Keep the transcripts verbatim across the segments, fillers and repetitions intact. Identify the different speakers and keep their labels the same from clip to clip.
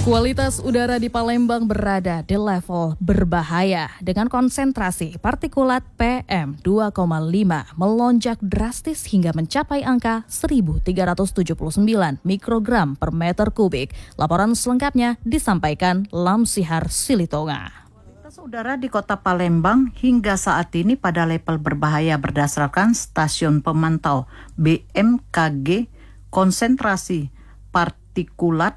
Speaker 1: Kualitas udara di Palembang berada di level berbahaya dengan konsentrasi partikulat P M dua koma lima melonjak drastis hingga mencapai angka seribu tiga ratus tujuh puluh sembilan mikrogram per meter kubik. Laporan selengkapnya disampaikan Lamsihar Silitonga.
Speaker 2: Kualitas udara di Kota Palembang hingga saat ini pada level berbahaya berdasarkan stasiun pemantau B M K G. Konsentrasi partikulat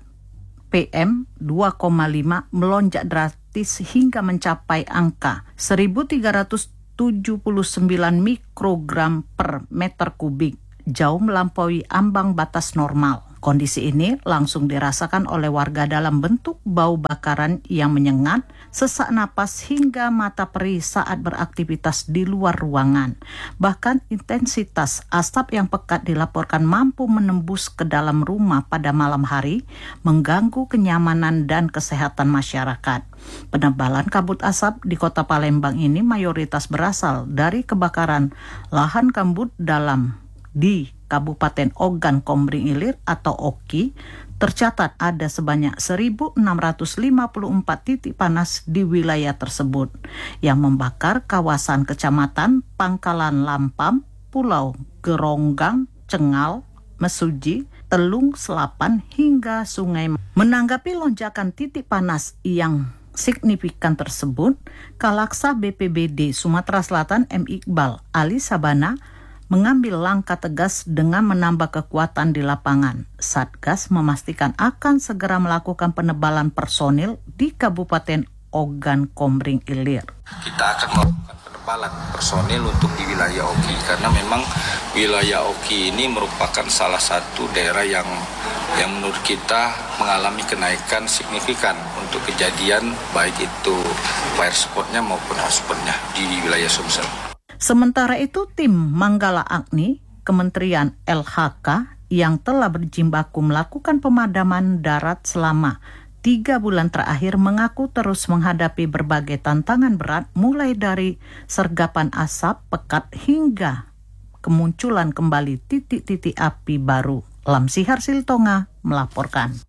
Speaker 2: P M dua koma lima melonjak drastis hingga mencapai angka seribu tiga ratus tujuh puluh sembilan mikrogram per meter kubik, jauh melampaui ambang batas normal. Kondisi ini langsung dirasakan oleh warga dalam bentuk bau bakaran yang menyengat, sesak napas hingga mata perih saat beraktivitas di luar ruangan. Bahkan intensitas asap yang pekat dilaporkan mampu menembus ke dalam rumah pada malam hari, mengganggu kenyamanan dan kesehatan masyarakat. Penebalan kabut asap di Kota Palembang ini mayoritas berasal dari kebakaran lahan gambut dalam di Kabupaten Ogan Komering Ilir atau O K I. Tercatat ada sebanyak seribu enam ratus lima puluh empat titik panas di wilayah tersebut yang membakar kawasan Kecamatan Pangkalan Lampam, Pulau Geronggang, Cengal, Mesuji, Telung Selapan hingga Sungai. Menanggapi lonjakan titik panas yang signifikan tersebut, Kalaksa B P B D Sumatera Selatan M. Iqbal Ali Sabana mengambil langkah tegas dengan menambah kekuatan di lapangan. Satgas memastikan akan segera melakukan penebalan personil di Kabupaten Ogan Komering Ilir.
Speaker 3: Kita akan melakukan penebalan personil untuk di wilayah O K I karena memang wilayah O K I ini merupakan salah satu daerah yang yang menurut kita mengalami kenaikan signifikan untuk kejadian baik itu fire spotnya maupun hotspotnya di wilayah Sumsel.
Speaker 2: Sementara itu, tim Manggala Agni, Kementerian L H K yang telah berjibaku melakukan pemadaman darat selama tiga bulan terakhir mengaku terus menghadapi berbagai tantangan berat mulai dari sergapan asap pekat hingga kemunculan kembali titik-titik api baru. Lamsihar Silitonga melaporkan.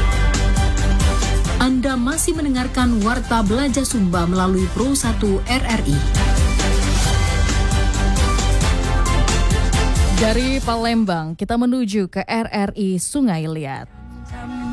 Speaker 4: Anda masih mendengarkan Warta Belajar Sumba melalui Pro satu R R I.
Speaker 1: Dari Palembang, kita menuju ke R R I Sungai Liat.